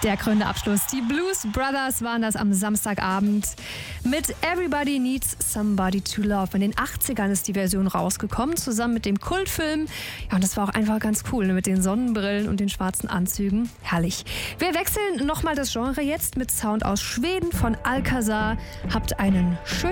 Der krönende Abschluss. Die Blues Brothers waren das am Samstagabend mit Everybody Needs Somebody to Love. In den 80ern ist die Version rausgekommen, zusammen mit dem Kultfilm. Ja, und das war auch einfach ganz cool, ne? Mit den Sonnenbrillen und den schwarzen Anzügen. Herrlich. Wir wechseln nochmal das Genre jetzt mit Sound aus Schweden von Alcazar. Habt einen schönen